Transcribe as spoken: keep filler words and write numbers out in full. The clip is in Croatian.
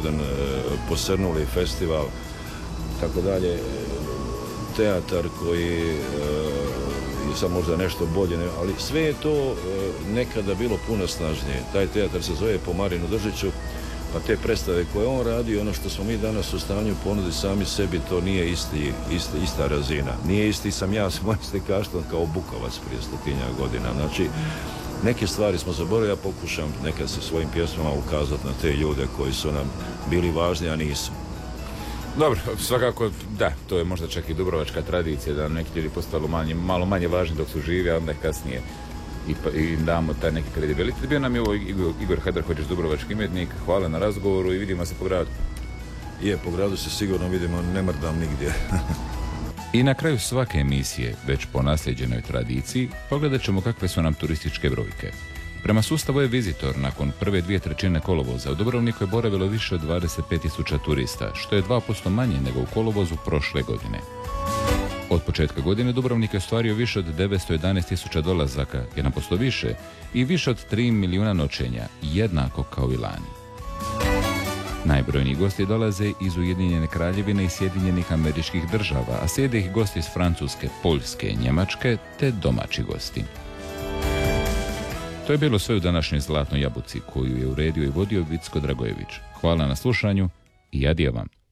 jedan e, posrnuli festival, tako dalje. Teatar koji e, je sad možda nešto bolje, ne, ali sve je to e, nekada bilo puno snažnije. Taj teatar se zove po Marinu Držiću, pa te predstave koje on radi, ono što smo mi danas u stanju ponuditi sami sebi, to nije isti, isti, ista razina. Nije isti sam ja s mojim slikaštvom kao Bukovac prije stotinja godina. Znači, neke stvari smo zaboravili, ja pokušam nekad se svojim pjesmama ukazati na te ljude koji su nam bili važni, a nisu. Dobro, svakako da, to je možda čak i dubrovačka tradicija, da neki ljudi postalo manje, malo manje važni dok su živi, a onda je kasnije i, pa, i damo taj neki kredibilitet. Bio nam je ovo Igor, Igor Hadarhođić, dubrovački umjetnik. Hvala na razgovoru i vidimo se po gradu. Je, po gradu se sigurno vidimo, ne mrdam nigdje. I na kraju svake emisije, već po nasljeđenoj tradiciji, pogledat ćemo kakve su nam turističke brojke. Prema sustavu je Visitor, nakon prve dvije trećine kolovoza, u Dubrovniku je boravilo više od dvadeset pet tisuća turista, što je dva posto manje nego u kolovozu prošle godine. Od početka godine Dubrovnik je ostvario više od devetsto jedanaest tisuća dolazaka, jedan posto više, i više od tri milijuna noćenja, jednako kao i lani. Najbrojniji gosti dolaze iz Ujedinjene Kraljevine i Sjedinjenih Američkih Država, a slijede ih gosti iz Francuske, Poljske, Njemačke te domaći gosti. To je bilo sve u današnjoj Zlatnoj jabuci, koju je uredio i vodio Vicko Dragojević. Hvala na slušanju i adijo vam.